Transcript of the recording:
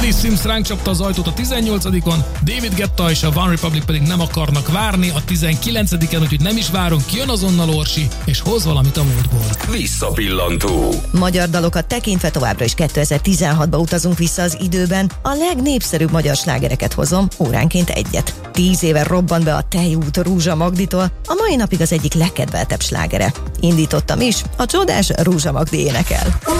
Lee Sims ránk csapta az ajtót a 18-on, David Guetta és a One Republic pedig nem akarnak várni a 19-en, úgyhogy nem is várunk, jön azonnal Orsi, és hoz valamit a múltból. Visszapillantó. Magyar dalokat tekintve továbbra is 2016-ba utazunk vissza az időben. A legnépszerűbb magyar slágereket hozom, óránként egyet. 10 éve robbant be a Tejút Rúzsa Magditól, a mai napig az egyik legkedveltebb slágere. Indítottam is, a csodás Rúzsa Magdi énekel.